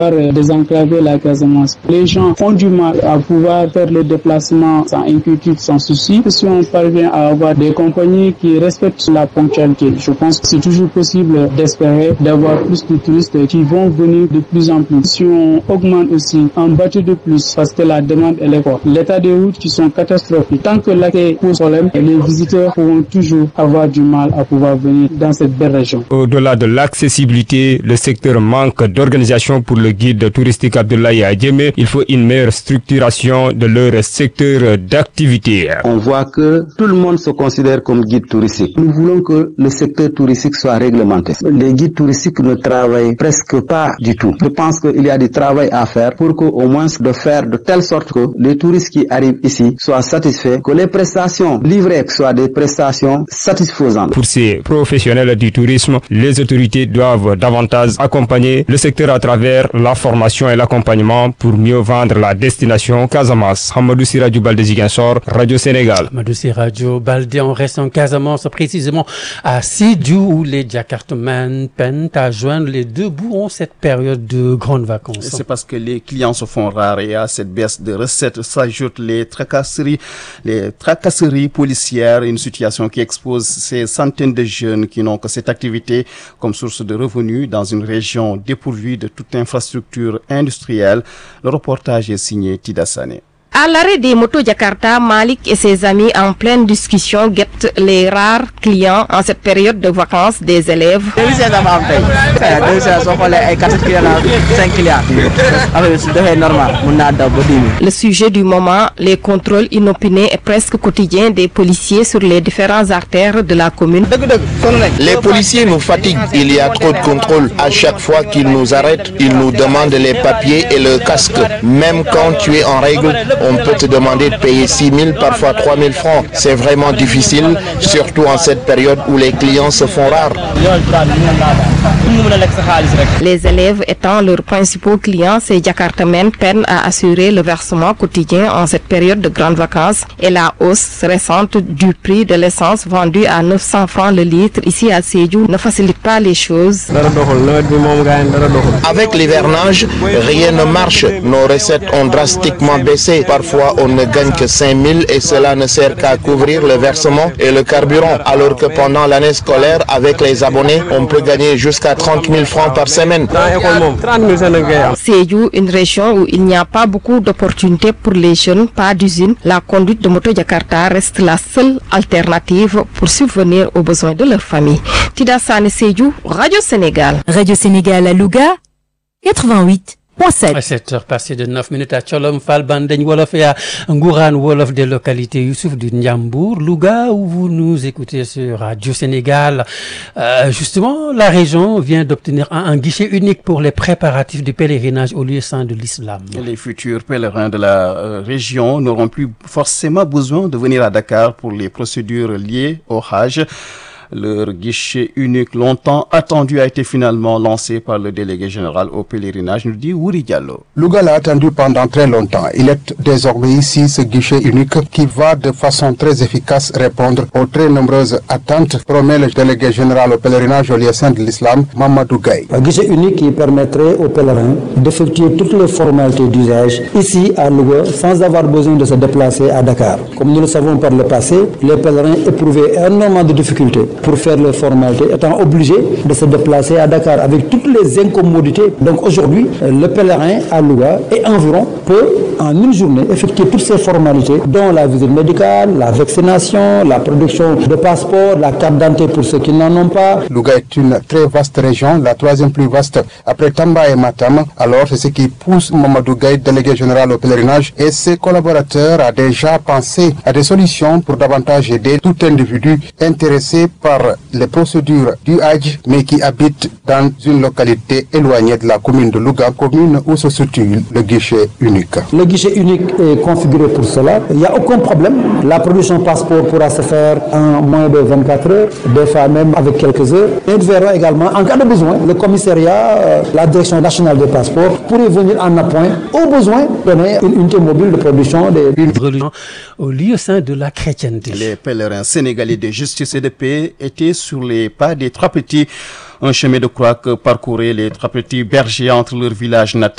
désenclaver la Casamance. Les gens ont du mal à pouvoir faire le déplacement sans inquiétude, sans souci. Si on parvient à avoir des compagnies qui respectent la ponctualité, je pense que c'est toujours possible d'espérer d'avoir plus de touristes qui vont venir de plus en plus. Si on augmente aussi un bateau de plus, parce que la demande elle est forte. L'état des routes qui sont catastrophiques. Tant que l'accès pose problème, les visiteurs pourront toujours avoir du mal à pouvoir venir dans cette belle région. Au-delà de l'accessibilité, le secteur manque d'organisation pour le guide touristique Abdoulaye Adjemé. Il faut une meilleure structuration de leur secteur d'activité. On voit que tout le monde se considère comme guide touristique. Nous voulons que le secteur touristique soit réglementé. Les guides touristiques ne travaillent presque pas du tout. Je pense qu'il y a du travail à faire pour qu'au moins de faire de telle sorte que les touristes qui arrivent ici soient satisfaits, que les prestations livrées soient des prestations satisfaisantes. Pour ces professionnels du tourisme, les autorités doivent davantage accompagner le secteur à travers la formation et l'accompagnement pour mieux vendre la destination Casamance. Hamadou Siradjou Baldé Ziguinchor, Radio Sénégal. Hamadou Siradjou Baldé, on reste en Casamance, précisément à Sédhiou, où les Jakartaman peinent à joindre les deux bouts en cette période de grandes vacances. C'est parce que les clients se font rares et à cette baisse de recettes s'ajoutent les tracasseries policières, une situation qui expose ces centaines de jeunes qui n'ont que cette activité comme source de revenus dans une région dépourvue de toute infrastructure industrielle. Le reportage est signé Tida Sané. À l'arrêt des motos Jakarta, Malik et ses amis en pleine discussion guettent les rares clients en cette période de vacances des élèves. Le sujet du moment, les contrôles inopinés et presque quotidiens des policiers sur les différentes artères de la commune. Les policiers nous fatiguent, il y a trop de contrôles. À chaque fois qu'ils nous arrêtent, ils nous demandent les papiers et le casque. Même quand tu es en règle, on peut te demander de payer 6 000, parfois 3 000 francs. C'est vraiment difficile, surtout en cette période où les clients se font rares. Les élèves étant leurs principaux clients, ces Jakartamen peinent à assurer le versement quotidien en cette période de grandes vacances et la hausse récente du prix de l'essence vendue à 900 francs le litre ici à Sédhiou ne facilite pas les choses. Avec l'hivernage, rien ne marche. Nos recettes ont drastiquement baissé. Parfois, on ne gagne que 5 000 et cela ne sert qu'à couvrir le versement et le carburant. Alors que pendant l'année scolaire, avec les abonnés, on peut gagner jusqu'à 30 000 francs par semaine. Sédhiou, une région où il n'y a pas beaucoup d'opportunités pour les jeunes, pas d'usine. La conduite de moto Jakarta reste la seule alternative pour subvenir aux besoins de leur famille. Tida Sané, Sédhiou, Radio Sénégal. Radio Sénégal à Louga, 88. À 7h passées de 9 minutes à Tcholom, Fall, Bandeng, Wolof et à Ngourane, Wolof des localités Youssouf du Ndiambour, Louga, où vous nous écoutez sur Radio Sénégal. Justement, la région vient d'obtenir un guichet unique pour les préparatifs du pèlerinage au lieu saint de l'islam. Les futurs pèlerins de la région n'auront plus forcément besoin de venir à Dakar pour les procédures liées au Hajj. Leur guichet unique longtemps attendu a été finalement lancé par le délégué général au pèlerinage, nous dit Wouri Diallo. Louga l'a attendu pendant très longtemps. Il est désormais ici ce guichet unique qui va de façon très efficace répondre aux très nombreuses attentes, promet le délégué général au pèlerinage au lieu saint de l'islam, Mamadou Gaye. Un guichet unique qui permettrait aux pèlerins d'effectuer toutes les formalités d'usage ici à Louga sans avoir besoin de se déplacer à Dakar. Comme nous le savons par le passé, les pèlerins éprouvaient énormément de difficultés pour faire les formalités, étant obligés de se déplacer à Dakar avec toutes les incommodités. Donc aujourd'hui, le pèlerin à Louga et environ peut en une journée effectuer toutes ces formalités, dont la visite médicale, la vaccination, la production de passeports, la carte d'identité pour ceux qui n'en ont pas. Louga est une très vaste région, la troisième plus vaste après Tamba et Matam. Alors c'est ce qui pousse Mamadou Gaye, délégué général au pèlerinage, et ses collaborateurs à déjà penser à des solutions pour davantage aider tout individu intéressé par les procédures du Hajj, mais qui habite dans une localité éloignée de la commune de Louga, commune où se situe le guichet unique. Le guichet unique est configuré pour cela. Il n'y a aucun problème. La production passeport pourra se faire en moins de 24 heures, des fois même avec quelques heures. Et nous verrons également, en cas de besoin, le commissariat, la direction nationale des passeports pourrait venir en appoint, au besoin, donner une unité mobile de production des religions au lieu saint de la chrétienté. Les pèlerins sénégalais de justice et de paix étaient sur les pas des Trois Petits, un chemin de croix que parcouraient les Trois Petits bergers entre leur village natal